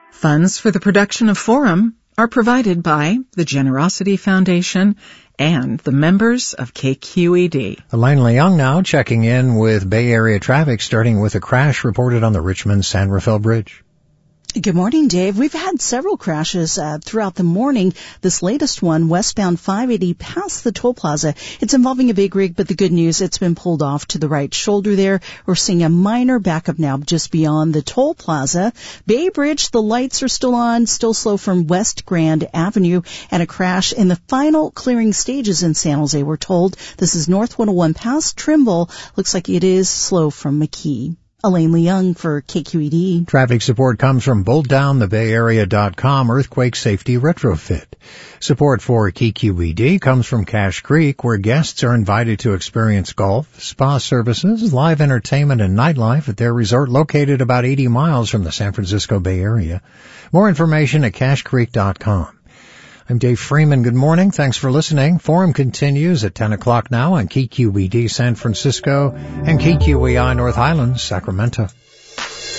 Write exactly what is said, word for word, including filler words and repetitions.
Funds for the production of Forum are provided by the Generosity Foundation and the members of K Q E D. Elaine Leung now checking in with Bay Area traffic, starting with a crash reported on the Richmond-San Rafael Bridge. Good morning, Dave. We've had several crashes uh, throughout the morning. This latest one, westbound five eighty past the toll plaza. It's involving a big rig, but the good news, it's been pulled off to the right shoulder there. We're seeing a minor backup now just beyond the toll plaza. Bay Bridge, the lights are still on, still slow from West Grand Avenue, and a crash in the final clearing stages in San Jose, we're told. This is North one oh one past Trimble. Looks like it is slow from McKee. Elaine Leung for K Q E D. Traffic support comes from bolt down the bay area dot com Earthquake Safety Retrofit. Support for K Q E D comes from Cache Creek, where guests are invited to experience golf, spa services, live entertainment, and nightlife at their resort located about eighty miles from the San Francisco Bay Area. More information at cache creek dot com. I'm Dave Freeman. Good morning. Thanks for listening. Forum continues at ten o'clock now on K Q E D San Francisco and K Q E I North Highlands, Sacramento.